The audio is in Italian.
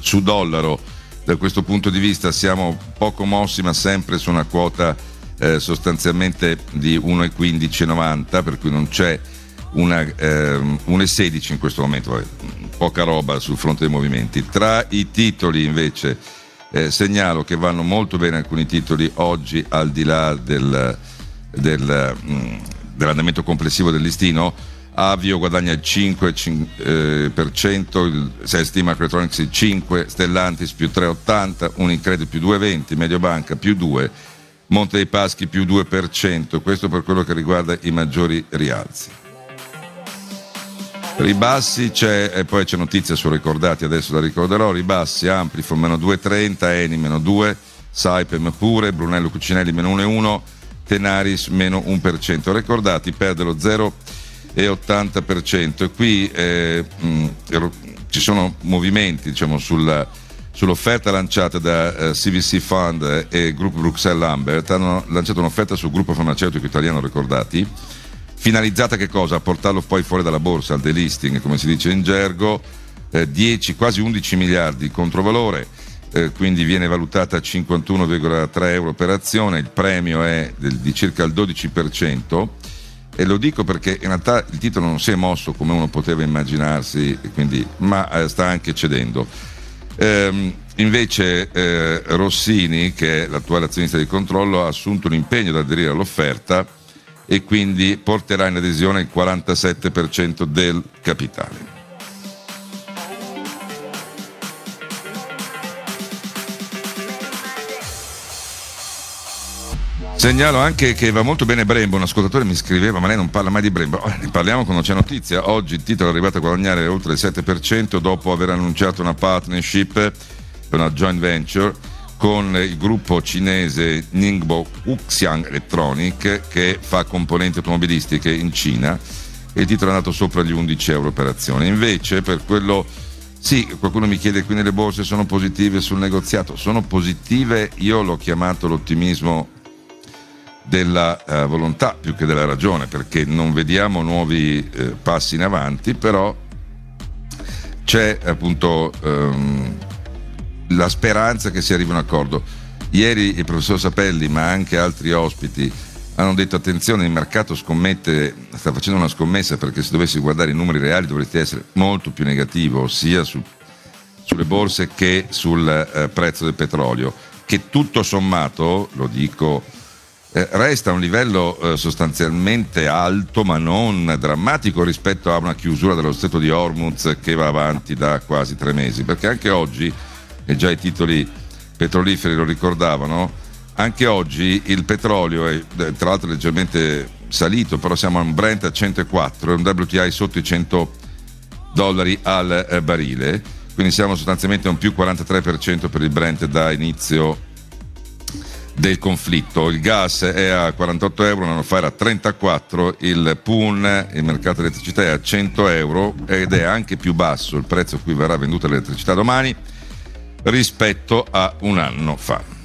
su dollaro. Da questo punto di vista siamo poco mossi, ma sempre su una quota sostanzialmente di 1,1590, per cui non c'è 1,16 in questo momento, poca roba sul fronte dei movimenti. Tra i titoli invece segnalo che vanno molto bene alcuni titoli oggi, al di là dell'andamento complessivo del listino. Avio guadagna il 5%, il Steamworks Electronics il 5%, Stellantis più 3,80%, Unicredit più 2,20%, Mediobanca più 2%, Monte dei Paschi più 2%, questo per quello che riguarda i maggiori rialzi. Ribassi e poi c'è notizia su Ricordati, adesso la ricorderò. Ribassi: Amplifon meno 2,30, Eni meno 2, Saipem pure, Brunello Cucinelli meno 1,1, Tenaris meno 1%. Ricordati perde lo 0,80%, e qui ci sono movimenti, diciamo, sull'offerta lanciata da CVC Fund e Gruppo Bruxelles Lambert. Hanno lanciato un'offerta sul gruppo farmaceutico italiano Ricordati, finalizzata a che cosa? A portarlo poi fuori dalla borsa, al delisting, come si dice in gergo. 10, quasi 11 miliardi controvalore, quindi viene valutata a 51,3 euro per azione. Il premio è di circa il 12%, e lo dico perché in realtà il titolo non si è mosso come uno poteva immaginarsi, ma sta anche cedendo. Invece Rossini, che è l'attuale azionista di controllo, ha assunto un impegno ad aderire all'offerta e quindi porterà in adesione il 47% del capitale. Segnalo anche che va molto bene Brembo. Un ascoltatore mi scriveva: ma lei non parla mai di Brembo? Ne parliamo quando c'è notizia. Oggi il titolo è arrivato a guadagnare oltre il 7% dopo aver annunciato una partnership, una joint venture con il gruppo cinese Ningbo Wuxiang Electronic, che fa componenti automobilistiche in Cina, e il titolo è andato sopra gli 11 euro per azione. Invece per quello, sì, qualcuno mi chiede: quindi le borse sono positive sul negoziato? Sono positive, io l'ho chiamato l'ottimismo della volontà più che della ragione, perché non vediamo nuovi passi in avanti, però c'è appunto la speranza che si arrivi a un accordo. Ieri il professor Sapelli, ma anche altri ospiti, hanno detto: attenzione, il mercato sta facendo una scommessa, perché se dovessi guardare i numeri reali dovreste essere molto più negativo, sia sulle borse che sul prezzo del petrolio, che tutto sommato, lo dico, resta a un livello sostanzialmente alto, ma non drammatico rispetto a una chiusura dello stretto di Hormuz che va avanti da quasi 3 mesi, perché anche oggi, e già i titoli petroliferi lo ricordavano, anche oggi il petrolio è tra l'altro leggermente salito, però siamo a un Brent a 104 e un WTI sotto i $100 al barile, quindi siamo sostanzialmente a un più 43% per il Brent da inizio del conflitto. Il gas è a 48 euro, un anno fa era a 34, il PUN, il mercato dell'elettricità, è a 100 euro ed è anche più basso il prezzo a cui verrà venduta l'elettricità domani rispetto a un anno fa.